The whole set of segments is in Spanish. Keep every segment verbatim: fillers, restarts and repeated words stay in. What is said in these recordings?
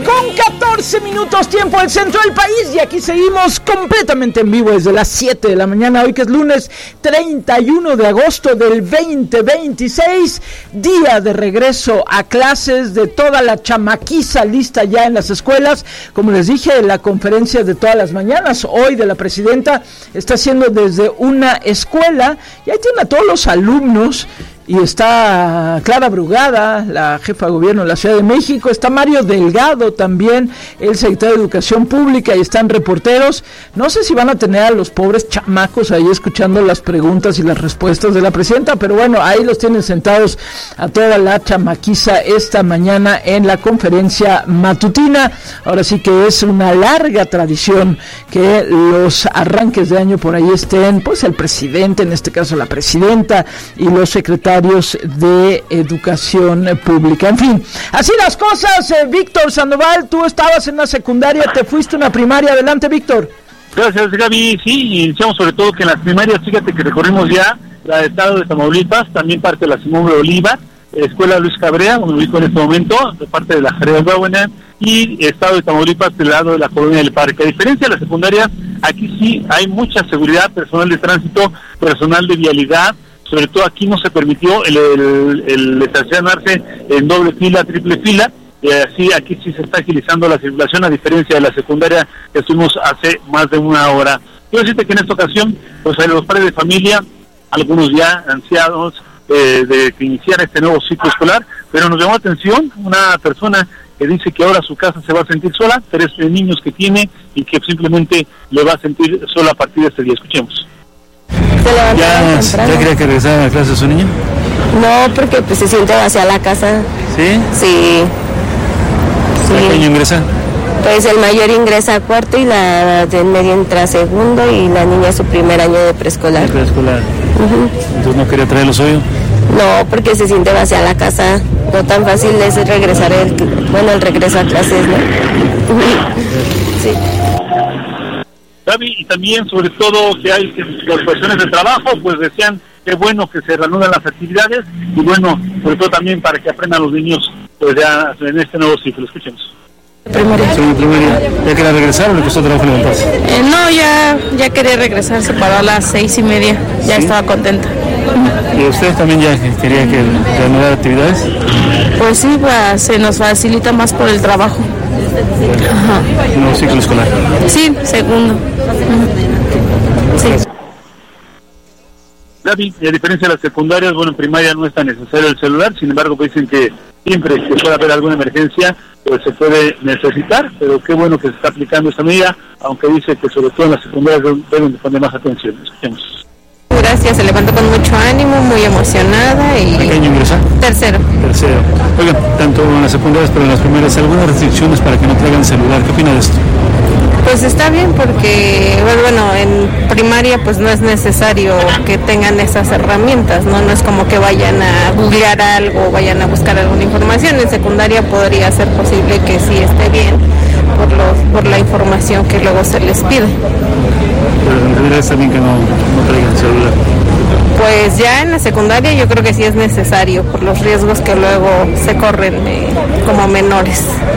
con catorce minutos, tiempo del centro del país, y aquí seguimos completamente en vivo desde las siete de la mañana, hoy que es lunes treinta y uno de agosto del veinte veintiséis, día de regreso a clases de toda la chamaquiza lista ya en las escuelas. Como les dije, la conferencia de todas las mañanas, hoy de la presidenta, está haciendo desde una escuela, y ahí tiene a todos los alumnos. Y está Clara Brugada, la jefa de gobierno de la Ciudad de México, está Mario Delgado también, el secretario de Educación Pública, y están reporteros. No sé si van a tener a los pobres chamacos ahí escuchando las preguntas y las respuestas de la presidenta, pero bueno, ahí los tienen sentados a toda la chamaquiza esta mañana en la conferencia matutina. Ahora sí que es una larga tradición que los arranques de año por ahí estén, pues el presidente, en este caso la presidenta, y los secretarios de Educación Pública. En fin, así las cosas. eh, Víctor Sandoval, tú estabas en la secundaria, te fuiste a una primaria. Adelante, Víctor. Gracias, Gaby. Sí, iniciamos sobre todo que en las primarias, fíjate que recorrimos ya la de Estado de Tamaulipas, también parte de la Simón Bolívar, Escuela Luis Cabrea, donde me ubico en este momento, de parte de la Jerez Buena, y Estado de Tamaulipas del lado de la Colonia del Parque. A diferencia de la secundaria, aquí sí hay mucha seguridad, personal de tránsito, personal de vialidad. Sobre todo aquí no se permitió el, el, el estacionarse en doble fila, triple fila, y así aquí sí se está agilizando la circulación, a diferencia de la secundaria que estuvimos hace más de una hora. Quiero decirte que en esta ocasión, pues a los padres de familia, algunos ya ancianos, eh, de que iniciara este nuevo ciclo escolar, pero nos llamó la atención una persona que dice que ahora su casa se va a sentir sola, tres niños que tiene y que simplemente le va a sentir sola a partir de este día. Escuchemos. ¿Ya, ¿Ya quería que regresara a clase su niño? No, porque pues se siente vacía la casa. ¿Sí? Sí. ¿Qué sí. año ingresa? Pues el mayor ingresa a cuarto y la del medio entra a segundo, y la niña su primer año de preescolar. De preescolar. Uh-huh. Entonces no quería traer lo suyo. No, porque se siente vacía la casa. No tan fácil es regresar, el, bueno, el regreso a clases, ¿no? Sí. Gaby, y también sobre todo que hay que las cuestiones de trabajo, pues decían que bueno que se reanudan las actividades, y bueno, sobre todo también para que aprendan los niños, pues ya en este nuevo ciclo. Escuchemos. Primaria. Sí, primaria. ¿Ya quería regresar o le costó trabajo levantarse? Eh, no, ya, ya quería regresar, se paró a las seis y media, ya ¿sí? Estaba contenta. ¿Y usted también ya quería que reanudara actividades? Pues sí, pues, se nos facilita más por el trabajo. Ajá. ¿Nuevo ciclo escolar? Sí, segundo. Sí. Gaby, a diferencia de las secundarias, bueno, en primaria no es tan necesario el celular, sin embargo, pues dicen que siempre que pueda haber alguna emergencia, pues se puede necesitar, pero qué bueno que se está aplicando esta medida, aunque dice que sobre todo en las secundarias deben poner más atención. Escuchemos. Gracias, se levantó con mucho ánimo, muy emocionada y... ¿A qué año ingresa? Tercero. Tercero. Oigan, tanto en las secundarias pero en las primeras, ¿algunas restricciones para que no traigan celular? ¿Qué opina de esto? Pues está bien porque, bueno, en primaria pues no es necesario que tengan esas herramientas, ¿no? No es como que vayan a googlear algo o vayan a buscar alguna información. En secundaria podría ser posible que sí esté bien por los, por la información que luego se les pide. Pero en realidad está bien que no, no traigan celular. Pues ya en la secundaria yo creo que sí es necesario por los riesgos que luego se corren eh, como menores.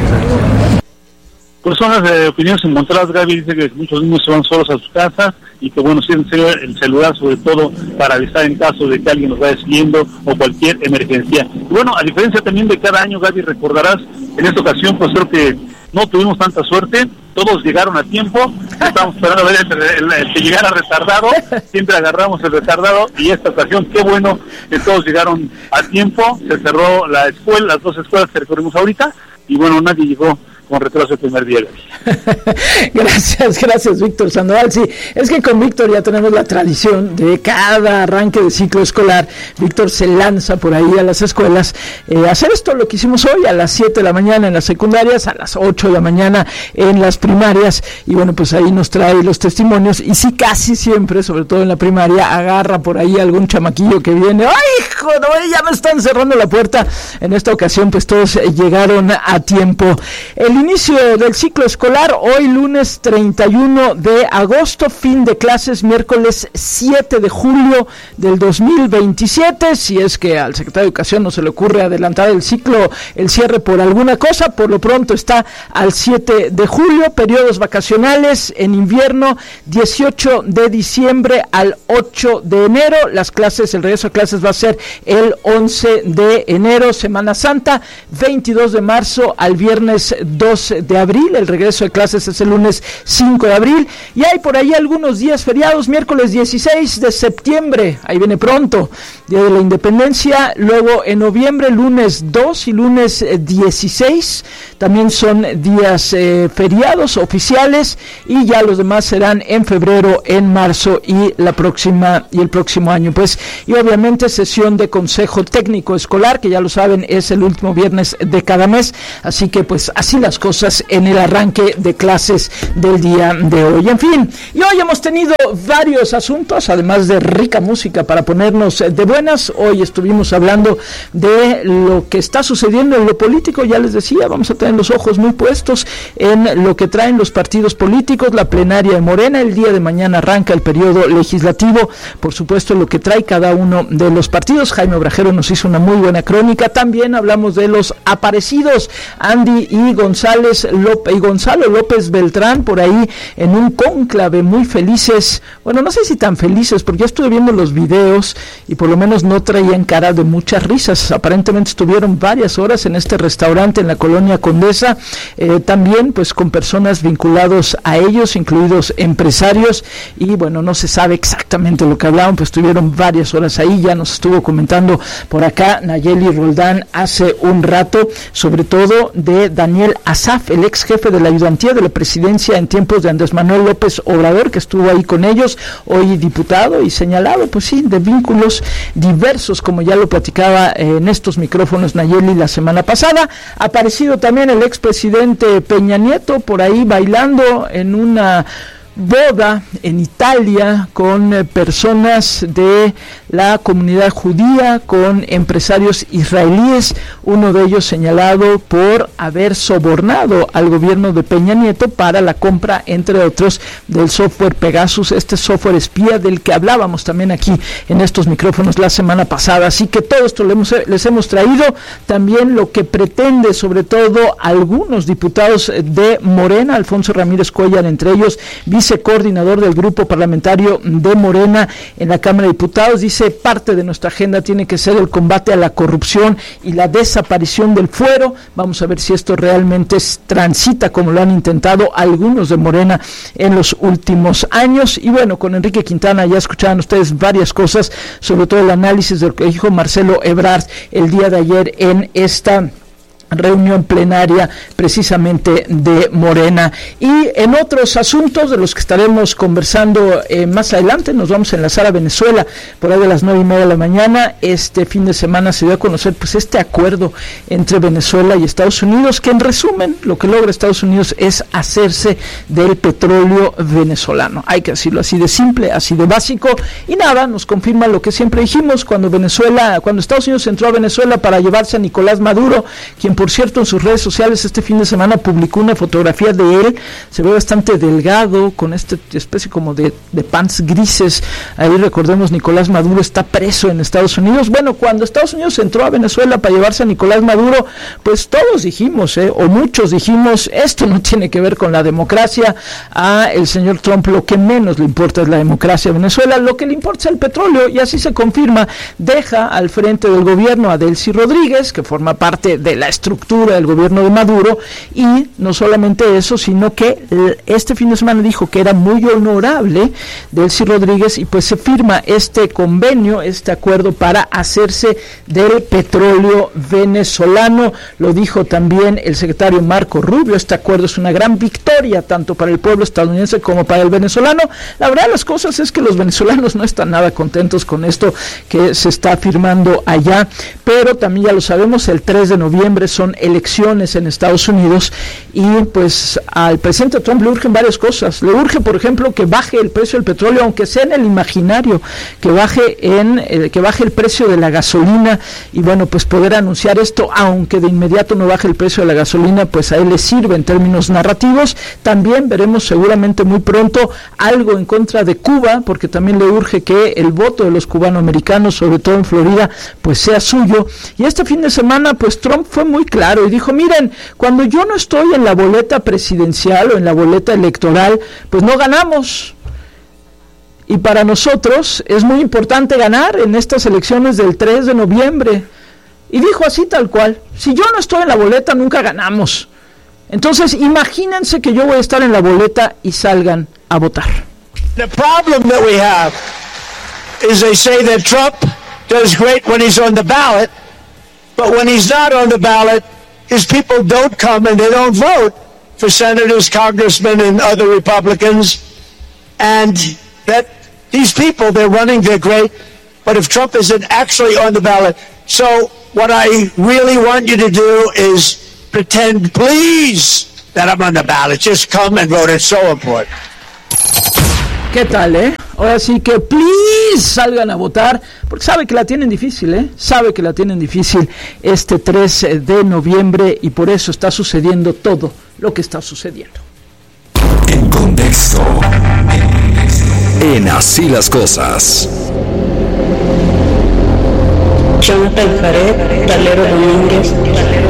Personas de opiniones encontradas, Gaby, dice que muchos niños se van solos a sus casas y que bueno, sí en serio el celular sobre todo para avisar en caso de que alguien nos vaya siguiendo o cualquier emergencia. Y bueno, a diferencia también de cada año, Gaby, recordarás, en esta ocasión pues creo que no tuvimos tanta suerte, todos llegaron a tiempo, estábamos esperando a ver el, el, el que llegara retardado, siempre agarramos el retardado, y esta ocasión qué bueno que todos llegaron a tiempo, se cerró la escuela, las dos escuelas que recorrimos ahorita, y bueno, nadie llegó con retraso el primer día. Gracias, gracias Víctor Sandoval. Sí, es que con Víctor ya tenemos la tradición de cada arranque de ciclo escolar, Víctor se lanza por ahí a las escuelas eh, a hacer esto, lo que hicimos hoy a las siete de la mañana en las secundarias, a las ocho de la mañana en las primarias, y bueno, pues ahí nos trae los testimonios, y sí, casi siempre, sobre todo en la primaria, agarra por ahí algún chamaquillo que viene, ¡ay, hijo, no, ya me están cerrando la puerta! En esta ocasión, pues todos llegaron a tiempo. El inicio del ciclo escolar, hoy lunes treinta y uno de agosto, fin de clases miércoles siete de julio del dos mil veintisiete, si es que al secretario de Educación no se le ocurre adelantar el ciclo, el cierre por alguna cosa, por lo pronto está al siete de julio, periodos vacacionales en invierno, dieciocho de diciembre al ocho de enero, las clases, el regreso a clases va a ser el once de enero, Semana Santa, veintidós de marzo al viernes dos de abril, el regreso de clases es el lunes cinco de abril, y hay por ahí algunos días feriados, miércoles dieciséis de septiembre, ahí viene pronto, Día de la Independencia, luego en noviembre, lunes dos y lunes dieciséis, también son días eh, feriados oficiales, y ya los demás serán en febrero, en marzo y la próxima y el próximo año, pues, y obviamente sesión de Consejo Técnico Escolar, que ya lo saben, es el último viernes de cada mes, así que pues así las cosas en el arranque de clases del día de hoy. En fin, y hoy hemos tenido varios asuntos, además de rica música para ponernos de buenas. Hoy estuvimos hablando de lo que está sucediendo en lo político, ya les decía, vamos a tener los ojos muy puestos en lo que traen los partidos políticos, la plenaria de Morena, el día de mañana arranca el periodo legislativo, por supuesto lo que trae cada uno de los partidos. Jaime Obrajero nos hizo una muy buena crónica, también hablamos de los aparecidos, Andy y González López, y Gonzalo López Beltrán, por ahí en un cónclave muy felices, bueno, no sé si tan felices, porque ya estuve viendo los videos y por lo menos no traían cara de muchas risas, aparentemente estuvieron varias horas en este restaurante en la colonia Condesa, eh, también pues con personas vinculados a ellos, incluidos empresarios, y bueno, no se sabe exactamente lo que hablaban, pues estuvieron varias horas ahí, ya nos estuvo comentando por acá Nayeli Roldán hace un rato, sobre todo de Daniel Asaf, el ex jefe de la ayudantía de la presidencia en tiempos de Andrés Manuel López Obrador, que estuvo ahí con ellos, hoy diputado y señalado, pues sí, de vínculos diversos, como ya lo platicaba eh, en estos micrófonos Nayeli la semana pasada. Ha aparecido también el expresidente Peña Nieto por ahí bailando en una boda en Italia con eh, personas de la comunidad judía, con empresarios israelíes, uno de ellos señalado por haber sobornado al gobierno de Peña Nieto para la compra, entre otros, del software Pegasus, este software espía del que hablábamos también aquí en estos micrófonos la semana pasada. Así que todo esto les hemos, les hemos traído, también lo que pretende sobre todo algunos diputados de Morena, Alfonso Ramírez Cuellar entre ellos, vicecoordinador del grupo parlamentario de Morena en la Cámara de Diputados, dice: parte de nuestra agenda tiene que ser el combate a la corrupción y la desaparición del fuero. Vamos a ver si esto realmente es, transita como lo han intentado algunos de Morena en los últimos años. Y bueno, con Enrique Quintana ya escuchaban ustedes varias cosas, sobre todo el análisis de lo que dijo Marcelo Ebrard el día de ayer en esta reunión plenaria precisamente de Morena. Y en otros asuntos de los que estaremos conversando eh, más adelante, nos vamos a enlazar a Venezuela por ahí de las nueve y media de la mañana. Este fin de semana se dio a conocer pues este acuerdo entre Venezuela y Estados Unidos, que en resumen lo que logra Estados Unidos es hacerse del petróleo venezolano. Hay que decirlo así de simple, así de básico, y nada, nos confirma lo que siempre dijimos cuando Venezuela, cuando Estados Unidos entró a Venezuela para llevarse a Nicolás Maduro, quien por cierto en sus redes sociales este fin de semana publicó una fotografía de él, se ve bastante delgado, con esta especie como de, de pants grises. Ahí recordemos, Nicolás Maduro está preso en Estados Unidos. Bueno, cuando Estados Unidos entró a Venezuela para llevarse a Nicolás Maduro, pues todos dijimos, eh, o muchos dijimos, esto no tiene que ver con la democracia. A el señor Trump lo que menos le importa es la democracia a Venezuela, lo que le importa es el petróleo, y así se confirma. Deja al frente del gobierno a Delcy Rodríguez, que forma parte de la estructura del gobierno de Maduro, y no solamente eso, sino que este fin de semana dijo que era muy honorable Delcy Rodríguez, y pues se firma este convenio, este acuerdo para hacerse del petróleo venezolano. Lo dijo también el secretario Marco Rubio, este acuerdo es una gran victoria tanto para el pueblo estadounidense como para el venezolano. La verdad de las cosas es que los venezolanos no están nada contentos con esto que se está firmando allá, pero también ya lo sabemos, el tres de noviembre son elecciones en Estados Unidos y pues al presidente Trump le urgen varias cosas. Le urge, por ejemplo, que baje el precio del petróleo, aunque sea en el imaginario, que baje en eh, que baje el precio de la gasolina y bueno, pues poder anunciar esto, aunque de inmediato no baje el precio de la gasolina, pues a él le sirve en términos narrativos. También veremos seguramente muy pronto algo en contra de Cuba, porque también le urge que el voto de los cubanoamericanos, sobre todo en Florida, pues sea suyo. Y este fin de semana, pues Trump fue muy claro y dijo, miren, cuando yo no estoy en la boleta presidencial o en la boleta electoral, pues no ganamos. Y para nosotros es muy importante ganar en estas elecciones del tres de noviembre. Y dijo así tal cual, si yo no estoy en la boleta, nunca ganamos. Entonces, imagínense que yo voy a estar en la boleta y salgan a votar. The problem that we have is they say that Trump does great when he's on the ballot, but when he's not on the ballot, his people don't come and they don't vote for senators, congressmen, and other Republicans, and that these people, they're running, they're great, but if Trump isn't actually on the ballot, so what I really want you to do is pretend, please, that I'm on the ballot. Just come and vote. It's so important. ¿Qué tal, eh? Ahora sí que, please, salgan a votar, porque sabe que la tienen difícil, ¿eh? Sabe que la tienen difícil este tres de noviembre y por eso está sucediendo todo lo que está sucediendo. En contexto. En Así las Cosas. Jonathan Jared, Valero Domínguez,